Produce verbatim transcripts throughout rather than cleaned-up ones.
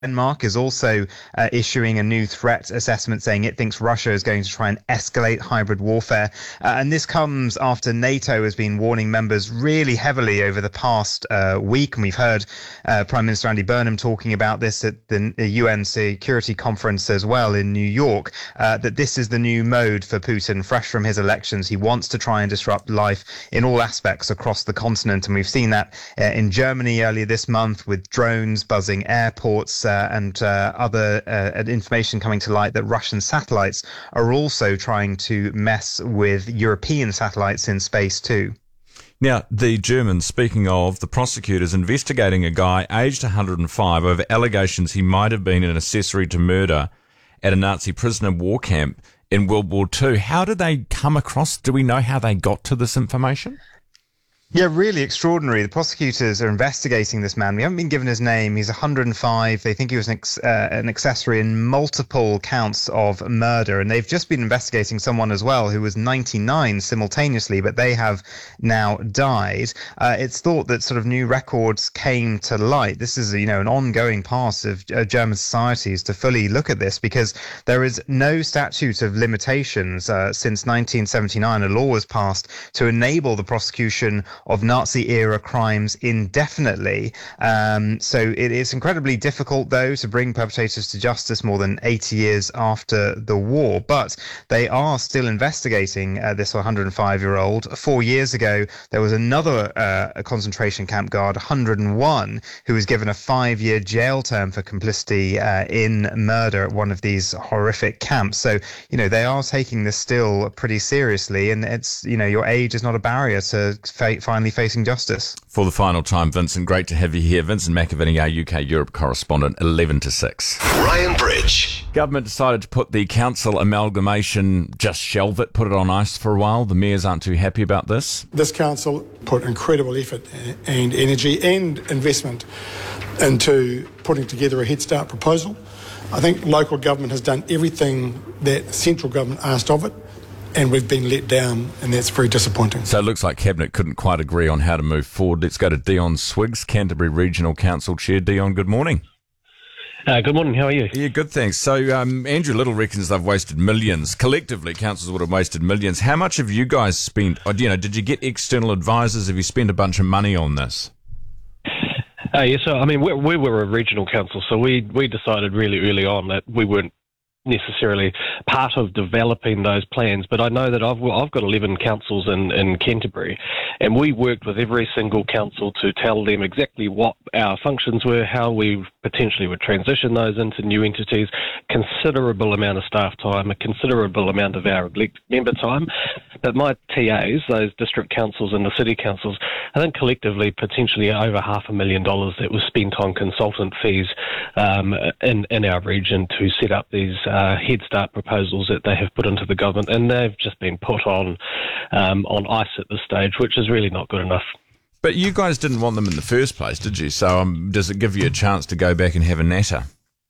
Denmark is also uh, issuing a new threat assessment saying it thinks Russia is going to try and escalate hybrid warfare. Uh, and this comes after NATO has been warning members really heavily over the past uh, week. And we've heard uh, Prime Minister Andy Burnham talking about this at the U N Security Conference as well in New York, uh, that this is the new mode for Putin, fresh from his elections. He wants to try and disrupt life in all aspects across the continent. And we've seen that uh, in Germany earlier this month with drones buzzing airports, Uh, and uh, other uh, information coming to light that Russian satellites are also trying to mess with European satellites in space too. Now, the Germans, speaking of, the prosecutors investigating a guy aged one hundred five over allegations he might have been an accessory to murder at a Nazi prisoner of war camp in World War Two. How did they come across? Do we know how they got to this information? Yeah, really extraordinary. The prosecutors are investigating this man. We haven't been given his name. He's one hundred five. They think he was an, ex- uh, an accessory in multiple counts of murder. And they've just been investigating someone as well who was ninety-nine simultaneously, but they have now died. Uh, it's thought that sort of new records came to light. This is, you know, an ongoing part of uh, German societies to fully look at this, because there is no statute of limitations uh, since nineteen seventy-nine. A law was passed to enable the prosecution of Nazi-era crimes indefinitely. Um, so it is incredibly difficult, though, to bring perpetrators to justice more than eighty years after the war. But they are still investigating uh, this one hundred five-year-old. Four years ago, there was another uh, concentration camp guard, one hundred one, who was given a five-year jail term for complicity uh, in murder at one of these horrific camps. So, you know, they are taking this still pretty seriously. And it's, you know, your age is not a barrier to fate finally facing justice. For the final time, Vincent, great to have you here. Vincent McAviney, our U K Europe correspondent, eleven to six. Ryan Bridge. Government decided to put the council amalgamation, just shelve it, put it on ice for a while. The mayors aren't too happy about this. This council put incredible effort and energy and investment into putting together a Head Start proposal. I think local government has done everything that central government asked of it, and we've been let down, and that's very disappointing. So it looks like Cabinet couldn't quite agree on how to move forward. Let's go to Dion Swiggs, Canterbury Regional Council Chair. Dion, good morning. Uh, good morning, how are you? Yeah, good, thanks. So um, Andrew Little reckons they've wasted millions. Collectively, councils would have wasted millions. How much have you guys spent? Or, you know, did you get external advisors? Have you spent a bunch of money on this? Uh, yeah, so, I mean, we, we were a regional council, so we, we decided really early on that we weren't necessarily part of developing those plans, but I know that I've I've got eleven councils in, in Canterbury, and we worked with every single council to tell them exactly what our functions were, how we potentially would transition those into new entities, considerable amount of staff time, a considerable amount of our elect member time. But my T As, those district councils and the city councils, I think collectively potentially over half a million dollars that was spent on consultant fees um, in, in our region to set up these Uh, Head Start proposals that they have put into the government, and they've just been put on um, on ice at this stage, which is really not good enough. But you guys didn't want them in the first place, did you? So um, does it give you a chance to go back and have a natter?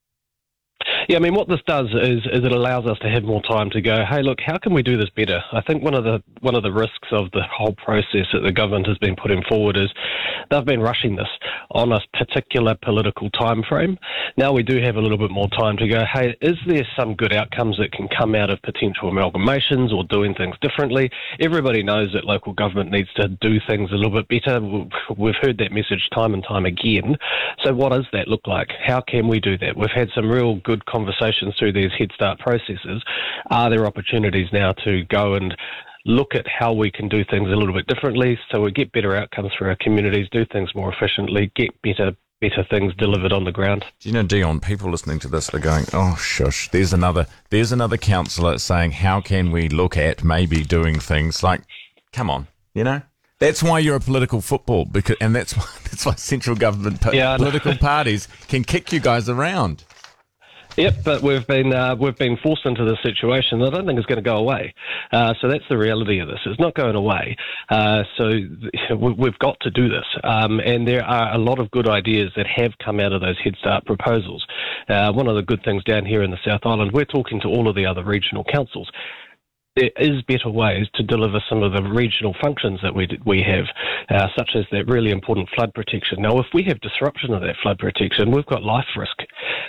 Yeah, I mean, what this does is, is it allows us to have more time to go, hey, look, how can we do this better? I think one of the one of the risks of the whole process that the government has been putting forward is they've been rushing this on a particular political time frame. Now we do have a little bit more time to go, hey, is there some good outcomes that can come out of potential amalgamations or doing things differently? Everybody knows that local government needs to do things a little bit better. We've heard that message time and time again. So what does that look like? How can we do that? We've had some real good conversations through these Head Start processes. Are there opportunities now to go and look at how we can do things a little bit differently so we get better outcomes for our communities, do things more efficiently, get better better things delivered on the ground? Do you know, Dion, people listening to this are going, oh, shush, there's another there's another councillor saying, how can we look at maybe doing things like, come on, you know? That's why you're a political football, because, and that's why, that's why central government po- yeah, political parties can kick you guys around. Yep, but we've been uh, we've been forced into this situation that I don't think is going to go away. Uh, so that's the reality of this. It's not going away. Uh, so th- we've got to do this. Um, and there are a lot of good ideas that have come out of those Head Start proposals. Uh, one of the good things down here in the South Island, we're talking to all of the other regional councils. there is better ways to deliver some of the regional functions that we we have, uh, such as that really important flood protection. Now, if we have disruption of that flood protection, we've got life risk.